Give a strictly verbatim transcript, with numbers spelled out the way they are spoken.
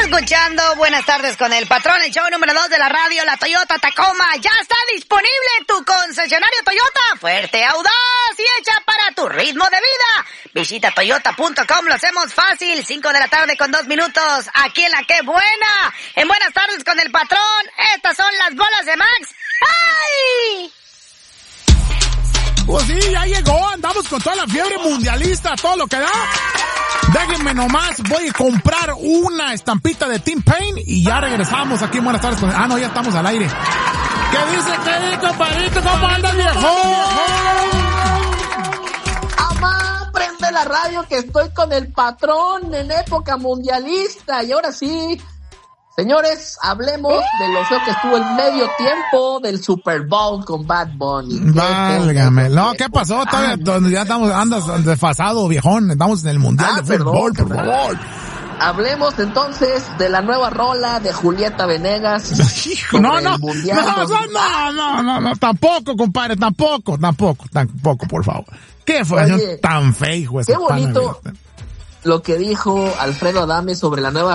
escuchando Buenas Tardes con el Patrón, el show número dos de la radio, la Toyota Tacoma. Ya está disponible en tu concesionario Toyota. Fuerte, audaz y hecha para tu ritmo de vida. Visita toyota punto com, lo hacemos fácil. cinco de la tarde con dos minutos. Aquí en la que buena. En Buenas Tardes con el Patrón, estas son las bolas de Max. ¡Ay! Pues sí, ya llegó, andamos con toda la fiebre mundialista, todo lo que da. Déjenme nomás, voy a comprar una estampita de Tim Payne y ya regresamos aquí en Buenas Tardes con... Ah, no, ya estamos al aire. ¿Qué dice, qué dice, compadrito? ¿Cómo andas, viejo? Amá, prende la radio que estoy con el Patrón en época mundialista. Y ahora sí, señores, hablemos de lo feo que estuvo el medio tiempo del Super Bowl con Bad Bunny. Válgame. No, ¿qué pasó? Todavía, ya estamos, andas desfasado, viejón. Estamos en el Mundial ah, de perdón, Fútbol, por perdón. favor. Hablemos entonces de la nueva rola de Julieta Venegas. Hijo, no, no, no, no, no, no, no, no, tampoco, compadre, tampoco, tampoco, tampoco, por favor. Qué fue tan feo, qué bonito lo que dijo Alfredo Adame sobre la nueva